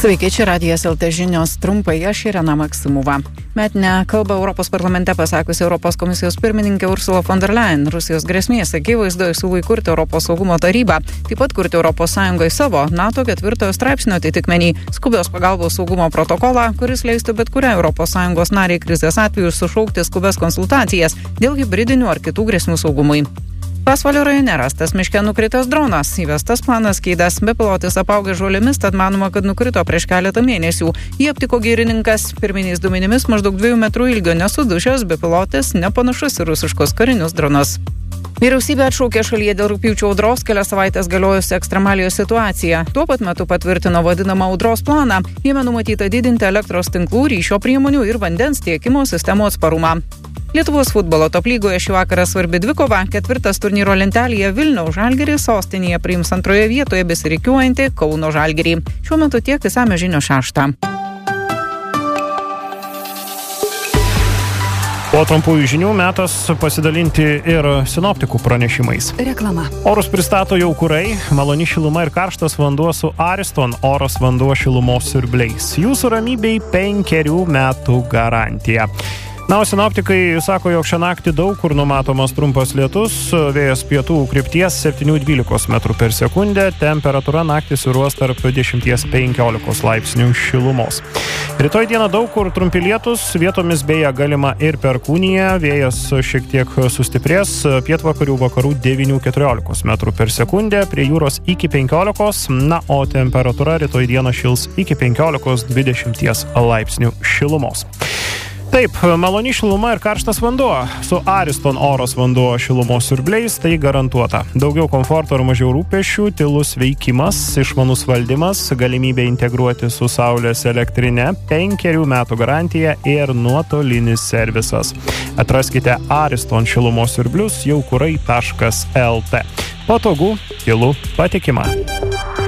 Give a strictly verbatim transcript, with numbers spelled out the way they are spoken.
Sveiki, čia Radijas L T žinios trumpai, aš Irena Maksimova. Metinę kalbą Europos parlamente pasakusi Europos komisijos pirmininkė Ursula von der Leyen Rusijos grėsmės akivaizdoje siūlo įkurti Europos saugumo tarybą, taip pat kurti Europos Sąjungoje savo NATO ketvirtojo straipsnio atitikmenį skubios pagalbos saugumo protokolą, kuris leistų bet kurią Europos Sąjungos nariai krizės atveju sušaukti skubes konsultacijas dėl hibridinių ar kitų grėsmių saugumui. Pasvalio rajone rastas miške nukritęs dronas. Įvestas planas skydas. Bepilotis apaugęs žolėmis, tad manoma, kad nukrito prieš keletą mėnesių. Jį aptiko girininkas. Pirminiais duomenimis maždaug dviejų metrų ilgio nesudušęs bepilotis nepanašus į rusiškos karinius dronus. Vyriausybė atšaukė šalyje dėl rugpjūčio audros kelias savaitės galiojusi ekstremalijos situacija. Tuo pat metu patvirtino vadinamą audros planą. Jame numatyta didinti elektros tinklų, ryšio priemonių ir vandens tiekimo sistemų atsparumą. Lietuvos futbolo top lygoje šį vakarą svarbi dvikova. Ketvirtas turnyro lentelėje Vilniaus Žalgiris sostinėje priims antroje vietoje besirikiuojantį Kauno Žalgirį. Šiuo metu tiek, išsamios žinios šeštą. Po trumpųjų žinių metas pasidalinti ir sinoptikų pranešimais. Reklama. Orus pristato jau kurai, maloni šiluma ir karštas vanduo su Ariston oras vanduo šilumos siurbliais. Jūsų ramybei penkerių metų garantija. Na, o sinoptikai sako, jog šią naktį daug kur numatomas trumpas lietus, vėjas pietų krypties septynių dvylikos metrų per sekundę, temperatūra naktį svyruos tarp dešimties penkiolikos laipsnių šilumos. Rytoj dieną daug kur trumpi lietus, vietomis beje galima ir perkūnija, vėjas šiek tiek sustiprės, pietvakarių vakarų devynių keturiolikos metrų per sekundę, prie jūros iki penkiolikos, na, o temperatūra rytoj dieną šils iki penkiolikos dvidešimties laipsnių šilumos. Taip, maloni šiluma ir karštas vanduo. Su Ariston oras vanduo šilumos siurbliais tai garantuota. Daugiau komforto ir mažiau rūpesčių, tylus veikimas, išmanus valdymas, galimybė integruoti su saulės elektrine, penkerių metų garantija ir nuotolinis servisas. Atraskite Ariston šilumos siurblius jau kurai taškas el t. Patogu, tylu, patikima.